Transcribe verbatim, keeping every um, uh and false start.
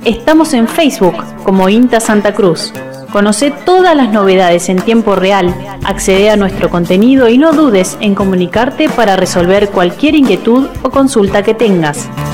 Estamos en Facebook como INTA Santa Cruz. Conoce todas las novedades en tiempo real, accede a nuestro contenido y no dudes en comunicarte para resolver cualquier inquietud o consulta que tengas.